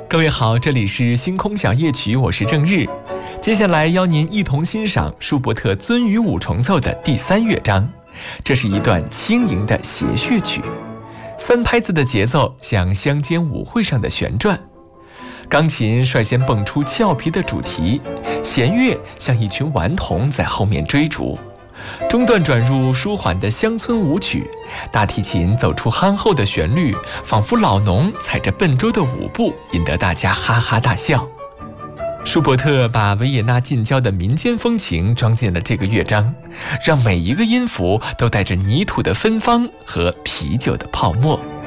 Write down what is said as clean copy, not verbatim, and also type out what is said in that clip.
各位好，这里是星空小夜曲，我是郑日。接下来邀您一同欣赏舒伯特鳟鱼五重奏的第3乐章。这是一段轻盈的谐谑曲，3拍子的节奏像乡间舞会上的旋转，钢琴率先蹦出俏皮的主题，弦乐像一群顽童在后面追逐。中段转入舒缓的乡村舞曲，大提琴走出憨厚的旋律，仿佛老农踩着笨拙的舞步，引得大家哈哈大笑。舒伯特把维也纳近郊的民间风情装进了这个乐章，让每一个音符都带着泥土的芬芳和啤酒的泡沫。